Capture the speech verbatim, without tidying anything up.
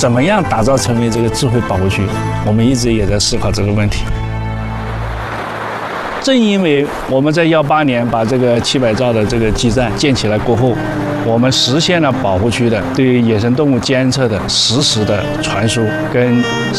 怎么样打造成为这个智慧保护区？我们一直也在思考这个问题。正因为我们在幺八年把这个七百兆的这个基站建起来过后，我们实现了保护区的对于野生动物监测的实时的传输跟